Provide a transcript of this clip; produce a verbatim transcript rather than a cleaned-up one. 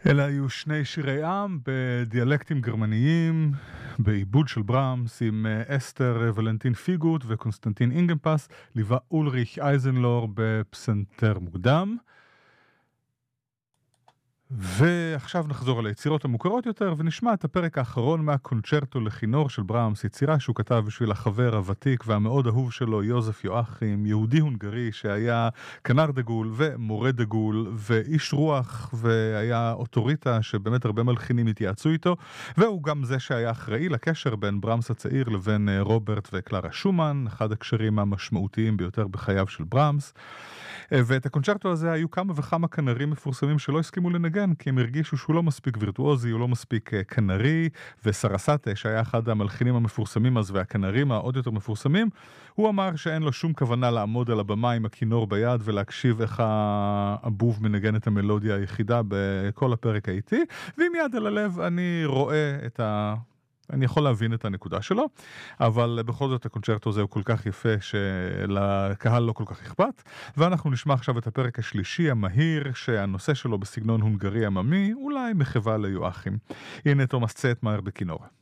אלה היו שני שירי עם בדיאלקטים גרמניים, בעיבוד של ברמס עם אה, אסתר ולנטין פיגוט וקונסטנטין אינגנפס, ליווה אולריך אייזנלור בפסנתר מוקדם. ועכשיו נחזור על היצירות המוכרות יותר ונשמע את הפרק האחרון מהקונצ'רטו לכינור של ברמס, יצירה שהוא כתב בשביל החבר הוותיק והמאוד אהוב שלו יוזף יואכים, יהודי הונגרי שהיה כנר דגול ומורה דגול ואיש רוח והיה אוטוריטה שבאמת הרבה מלחינים התייעצו איתו, והוא גם זה שהיה אחראי לקשר בין ברמס הצעיר לבין אה, רוברט וקלרה שומן, אחד הקשרים המשמעותיים ביותר בחייו של ברמס. אה, ואת הקונצ'רטו הזה היו כמה וכמה כנרים מפורסמים שלא הסכימו לנגן, כי הם הרגישו שהוא לא מספיק וירטואוזי, הוא לא מספיק אה, כנרי, וסרסטה, שהיה אחד המלחינים המפורסמים אז והכנרים העוד יותר מפורסמים, הוא אמר שאין לו שום כוונה לעמוד על הבמה עם הכינור ביד ולהקשיב איך הבוב מנגן את המלודיה היחידה בכל הפרק האיטי, ועם יד על הלב אני רואה את ה... אני יכול להבין את הנקודה שלו, אבל בכל זאת הקונצ'רטו הזה הוא כל כך יפה שלקהל לא כל כך אכפת, ואנחנו נשמע עכשיו את הפרק השלישי המהיר שהנושא שלו בסגנון הונגרי עממי, אולי מחווה ליואכים. הנה תומאס צטמאייר בכינור.